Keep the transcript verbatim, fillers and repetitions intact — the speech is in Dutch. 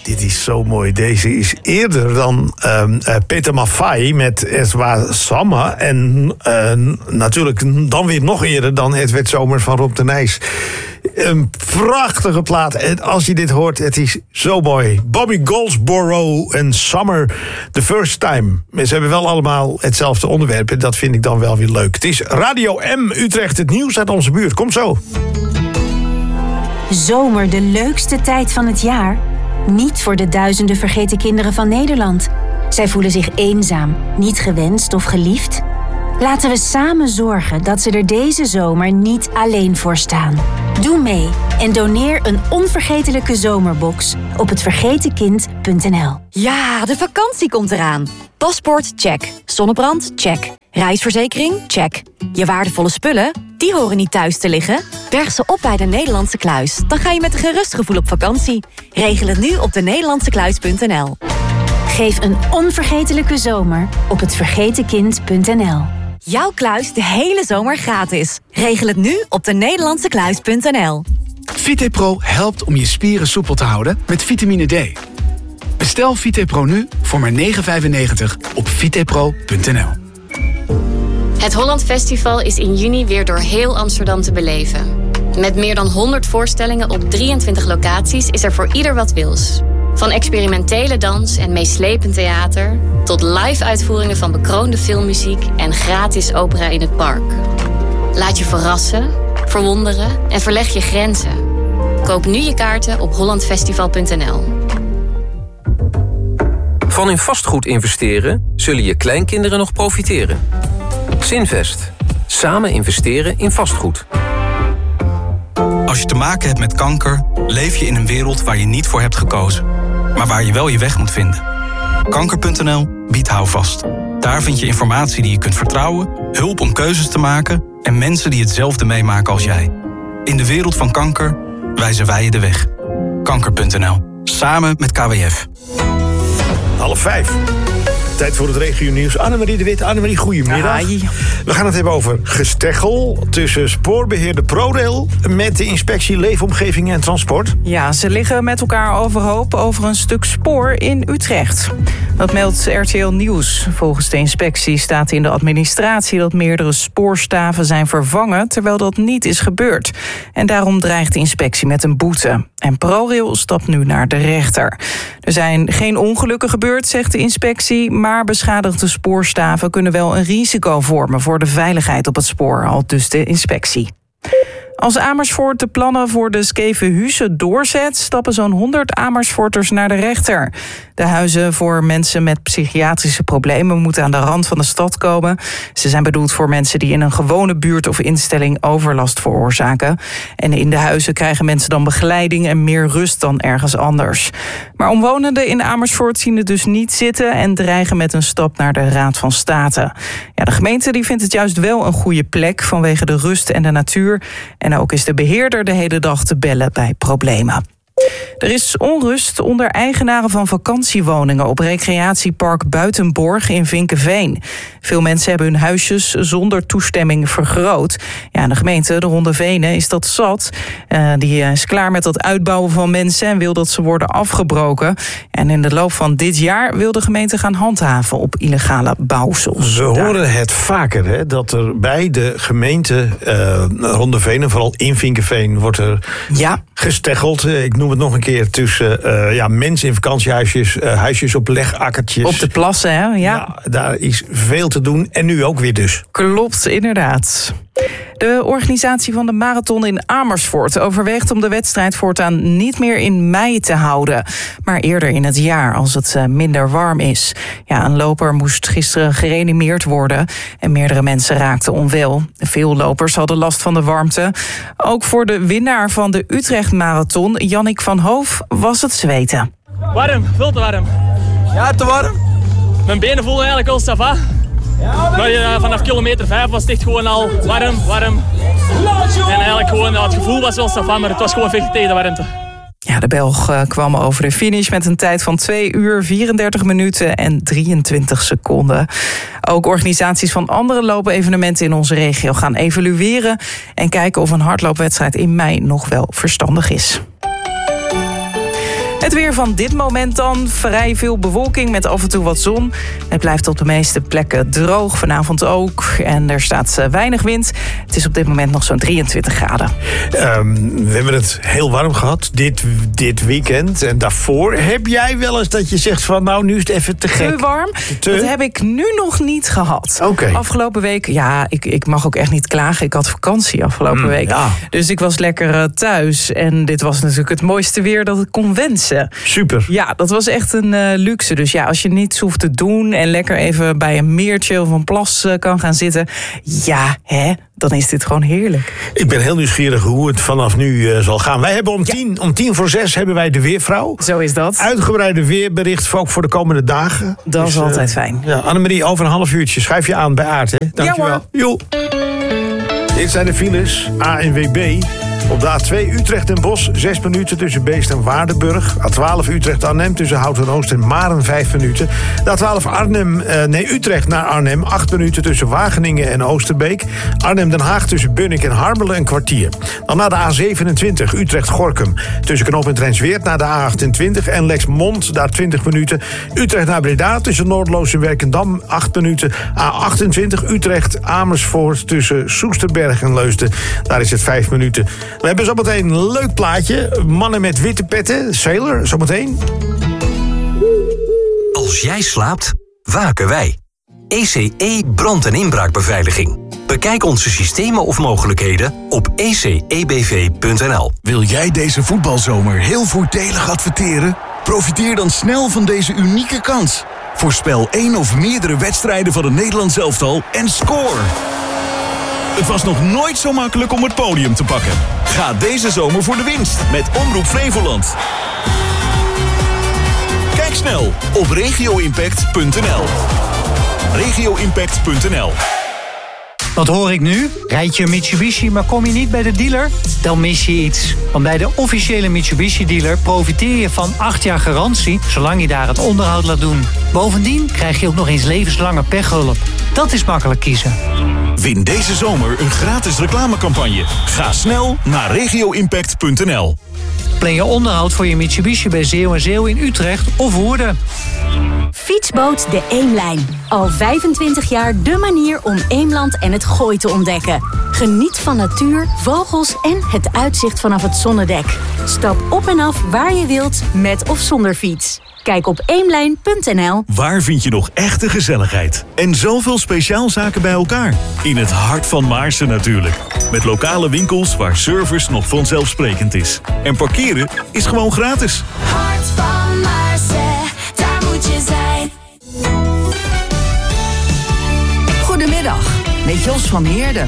Dit is zo mooi. Deze is eerder dan um, uh, Peter Maffay met Es war Sommer. En uh, natuurlijk dan weer nog eerder dan Het werd zomer van Rob de Nijs. Een prachtige plaat. En als je dit hoort, het is zo mooi. Bobby Goldsboro en Summer the First Time. Ze hebben wel allemaal hetzelfde onderwerp. En dat vind ik dan wel weer leuk. Het is Radio M Utrecht, het nieuws uit onze buurt. Komt zo. Zomer, de leukste tijd van het jaar? Niet voor de duizenden vergeten kinderen van Nederland. Zij voelen zich eenzaam, niet gewenst of geliefd. Laten we samen zorgen dat ze er deze zomer niet alleen voor staan. Doe mee en doneer een onvergetelijke zomerbox op het vergeten kind punt n l. Ja, de vakantie komt eraan. Paspoort, check. Zonnebrand, check. Reisverzekering, check. Je waardevolle spullen, die horen niet thuis te liggen. Berg ze op bij de Nederlandse Kluis. Dan ga je met een gerust gevoel op vakantie. Regel het nu op de Nederlandse Kluis punt n l. Geef een onvergetelijke zomer op het vergeten kind punt n l. Jouw kluis de hele zomer gratis. Regel het nu op de Nederlandse Kluis punt n l. VitePro helpt om je spieren soepel te houden met vitamine D. Bestel VitePro nu voor maar negen vijfennegentig op vitepro punt n l. Het Holland Festival is in juni weer door heel Amsterdam te beleven. Met meer dan honderd voorstellingen op drieëntwintig locaties is er voor ieder wat wils. Van experimentele dans en meeslepend theater tot live-uitvoeringen van bekroonde filmmuziek en gratis opera in het park. Laat je verrassen, verwonderen en verleg je grenzen. Koop nu je kaarten op holland festival punt n l. Van in vastgoed investeren zullen je kleinkinderen nog profiteren. Zinvest. Samen investeren in vastgoed. Als je te maken hebt met kanker, leef je in een wereld waar je niet voor hebt gekozen, maar waar je wel je weg moet vinden. kanker punt n l biedt houvast. Daar vind je informatie die je kunt vertrouwen, hulp om keuzes te maken en mensen die hetzelfde meemaken als jij. In de wereld van kanker wijzen wij je de weg. kanker punt n l. Samen met K W F. Half vijf. Tijd voor het regionieuws. Annemarie de Wit. Annemarie, goedemiddag. Hi. We gaan het hebben over gesteggel tussen spoorbeheerder ProRail met de inspectie Leefomgeving en Transport. Ja, ze liggen met elkaar overhoop over een stuk spoor in Utrecht. Dat meldt R T L Nieuws. Volgens de inspectie staat in de administratie dat meerdere spoorstaven zijn vervangen, terwijl dat niet is gebeurd. En daarom dreigt de inspectie met een boete. En ProRail stapt nu naar de rechter. Er zijn geen ongelukken gebeurd, zegt de inspectie, maar beschadigde spoorstaven kunnen wel een risico vormen voor de veiligheid op het spoor, aldus de inspectie. Als Amersfoort de plannen voor de Skevenhuizen doorzet, stappen zo'n honderd Amersfoorters naar de rechter. De huizen voor mensen met psychiatrische problemen moeten aan de rand van de stad komen. Ze zijn bedoeld voor mensen die in een gewone buurt of instelling overlast veroorzaken. En in de huizen krijgen mensen dan begeleiding en meer rust dan ergens anders. Maar omwonenden in Amersfoort zien het dus niet zitten en dreigen met een stap naar de Raad van State. Ja, de gemeente die vindt het juist wel een goede plek vanwege de rust en de natuur. En ook is de beheerder de hele dag te bellen bij problemen. Er is onrust onder eigenaren van vakantiewoningen op recreatiepark Buitenborg in Vinkeveen. Veel mensen hebben hun huisjes zonder toestemming vergroot. Ja, en de gemeente, de Ronde Venen, is dat zat. Uh, die is klaar met dat uitbouwen van mensen en wil dat ze worden afgebroken. En in de loop van dit jaar wil de gemeente gaan handhaven op illegale bouwsels. We horen het vaker, hè, dat er bij de gemeente uh, Ronde Venen, vooral in Vinkeveen, wordt er ja. gesteggeld. Ik noem het nog een keer tussen uh, ja, mensen in vakantiehuisjes, uh, huisjes op legakkertjes. Op de plassen, hè? Ja. ja. Daar is veel te doen en nu ook weer dus. Klopt, inderdaad. De organisatie van de marathon in Amersfoort overweegt om de wedstrijd voortaan niet meer in mei te houden, maar eerder in het jaar als het minder warm is. Ja, een loper moest gisteren gereanimeerd worden en meerdere mensen raakten onwel. Veel lopers hadden last van de warmte. Ook voor de winnaar van de Utrecht Marathon, Jannik van Hoof, was het zweten. Warm, veel te warm. Ja, te warm? Mijn benen voelden eigenlijk al stava. Maar uh, vanaf kilometer vijf was het echt gewoon al warm, warm. En eigenlijk gewoon, uh, het gevoel was wel stava, maar het was gewoon vechten tegen de warmte. Ja, de Belg uh, kwam over de finish met een tijd van twee uur, vierendertig minuten en drieëntwintig seconden. Ook organisaties van andere loopevenementen in onze regio gaan evalueren en kijken of een hardloopwedstrijd in mei nog wel verstandig is. Het weer van dit moment dan. Vrij veel bewolking met af en toe wat zon. Het blijft op de meeste plekken droog. Vanavond ook. En er staat weinig wind. Het is op dit moment nog zo'n drieëntwintig graden. Um, we hebben het heel warm gehad dit, dit weekend. En daarvoor heb jij wel eens dat je zegt van... nou, nu is het even te gek. Te warm? Te... Dat heb ik nu nog niet gehad. Okay. Afgelopen week, ja, ik, ik mag ook echt niet klagen. Ik had vakantie afgelopen mm, week. Ja. Dus ik was lekker uh, thuis. En dit was natuurlijk het mooiste weer dat ik kon wensen. Super. Ja, dat was echt een uh, luxe. Dus ja, als je niets hoeft te doen... en lekker even bij een meertje of een plas uh, kan gaan zitten... ja, hè, dan is dit gewoon heerlijk. Ik ben heel nieuwsgierig hoe het vanaf nu uh, zal gaan. Wij hebben om, ja. tien, om tien voor zes hebben wij de Weervrouw. Zo is dat. Uitgebreide weerbericht, ook voor de komende dagen. Dat dus, is altijd uh, fijn. Ja, Annemarie, over een half uurtje schuif je aan bij Aard, hè? Dankjewel. Ja, hoor. Dit zijn de files, A N W B. Op de A twee Utrecht en Bosch, zes minuten tussen Beest en Waardenburg. A twaalf Utrecht-Arnhem tussen Houten-Oost en Maren, vijf minuten. De A twaalf Arnhem, eh, nee, Utrecht naar Arnhem, acht minuten tussen Wageningen en Oosterbeek. Arnhem-Den Haag tussen Bunnik en Harmelen, een kwartier. Dan naar de A zevenentwintig Utrecht-Gorkum. Tussen Knooppunt Rijnsweert naar de A achtentwintig en Lexmond, daar twintig minuten. Utrecht naar Breda tussen Noordloos en Werkendam, acht minuten. A achtentwintig Utrecht-Amersfoort tussen Soesterberg en Leusden, daar is het vijf minuten. We hebben zometeen een leuk plaatje. Mannen met witte petten, Sailor, zometeen. Als jij slaapt, waken wij. E C E brand- en inbraakbeveiliging. Bekijk onze systemen of mogelijkheden op e c e b v punt n l. Wil jij deze voetbalzomer heel voordelig adverteren? Profiteer dan snel van deze unieke kans. Voorspel één of meerdere wedstrijden van het Nederlands elftal en score! Het was nog nooit zo makkelijk om het podium te pakken. Ga deze zomer voor de winst met Omroep Flevoland. Kijk snel op regio impact punt n l. regio impact punt n l. Wat hoor ik nu? Rijd je een Mitsubishi, maar kom je niet bij de dealer? Dan mis je iets. Want bij de officiële Mitsubishi-dealer profiteer je van acht jaar garantie... zolang je daar het onderhoud laat doen. Bovendien krijg je ook nog eens levenslange pechhulp. Dat is makkelijk kiezen. Win deze zomer een gratis reclamecampagne. Ga snel naar regio impact punt n l. Plan je onderhoud voor je Mitsubishi bij Zeeuw en Zeeuw in Utrecht of Woerden. Fietsboot de Eemlijn. Al vijfentwintig jaar de manier om Eemland en het Gooi te ontdekken. Geniet van natuur, vogels en het uitzicht vanaf het zonnedek. Stap op en af waar je wilt, met of zonder fiets. Kijk op eemlijn punt n l. Waar vind je nog echte gezelligheid? En zoveel speciaalzaken bij elkaar? In het hart van Maarsen natuurlijk. Met lokale winkels waar service nog vanzelfsprekend is. En parkeren is gewoon gratis. Hart van Maarsen, daar moet je zijn. Goedemiddag, met Jos van Heerden.